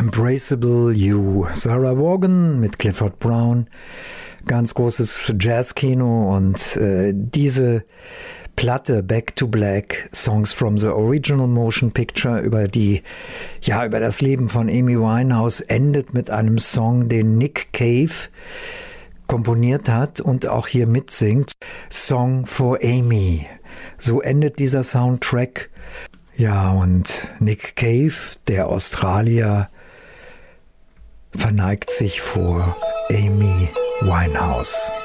Embraceable You. Sarah Vaughan mit Clifford Brown. Ganz großes Jazzkino und diese Platte Back to Black, Songs from the Original Motion Picture über das Leben von Amy Winehouse endet mit einem Song, den Nick Cave komponiert hat und auch hier mitsingt. Song for Amy. So endet dieser Soundtrack. Ja, und Nick Cave, der Australier, verneigt sich vor Amy Winehouse.